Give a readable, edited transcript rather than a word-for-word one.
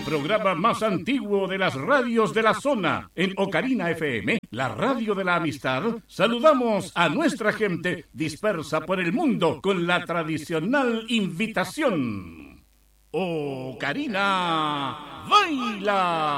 programa más antiguo de las radios de la zona, en Ocarina FM, la radio de la amistad, saludamos a nuestra gente dispersa por el mundo con la tradicional invitación. Ocarina, baila.